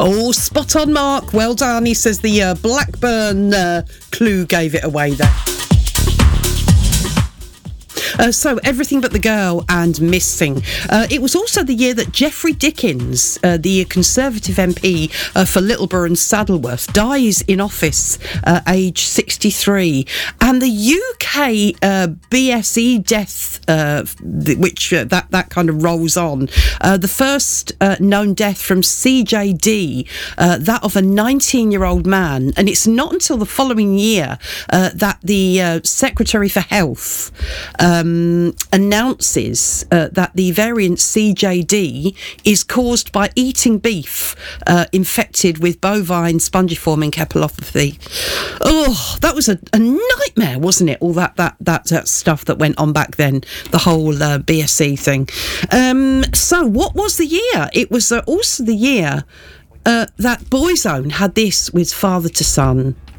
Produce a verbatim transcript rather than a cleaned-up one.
Oh, spot on, Mark. Well done. He says the uh, Blackburn uh, clue gave it away there. Uh, so, Everything But the Girl and Missing. Uh, it was also the year that Geoffrey Dickens, uh, the Conservative M P uh, for Littleborough and Saddleworth, dies in office, uh, age sixty-three. And the U K uh, B S E death, uh, which uh, that, that kind of rolls on, uh, the first uh, known death from C J D, uh, that of a nineteen-year-old man. And it's not until the following year uh, that the uh, Secretary for Health um, Um, announces uh, that the variant C J D is caused by eating beef uh, infected with bovine spongiform encephalopathy. Oh, that was a, a nightmare, wasn't it? All that that that, that stuff that went on back then, the whole uh, B S E thing. Um, so, what was the year? It was uh, also the year Uh, that Boyzone had this with Father to Son.